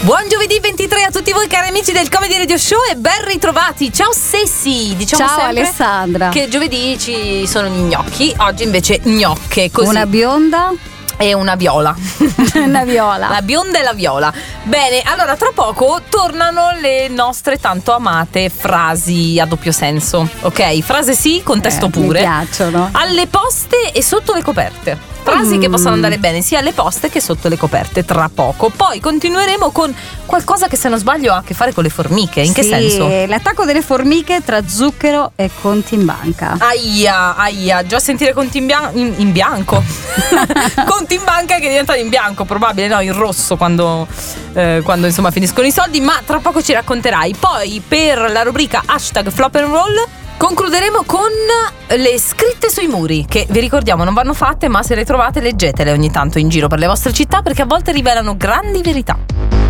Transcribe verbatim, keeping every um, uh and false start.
Buon giovedì ventitré a tutti voi cari amici del Comedy Radio Show e ben ritrovati. Ciao Sessi, diciamo Ciao sempre Alessandra. che giovedì ci sono gli gnocchi, oggi invece gnocche, così. Una bionda e una viola. Una viola. La bionda e la viola. Bene, allora tra poco tornano le nostre tanto amate frasi a doppio senso. Ok, frase sì, contesto Eh, pure. mi piacciono. Alle poste e sotto le coperte. Frasi Mm. che possono andare bene sia alle poste che sotto le coperte tra poco. Poi continueremo con qualcosa che se non sbaglio ha a che fare con le formiche. In che Sì, senso? l'attacco delle formiche tra zucchero e conti in banca. Aia, aia, già sentire conti in, bian- in, in bianco. Conti in banca che diventano in bianco, probabile, no, in rosso quando, eh, quando insomma finiscono i soldi, ma tra poco ci racconterai. Poi per la rubrica hashtag flop and roll concluderemo con le scritte sui muri, che vi ricordiamo non vanno fatte, ma se le trovate leggetele ogni tanto in giro per le vostre città perché a volte rivelano grandi verità.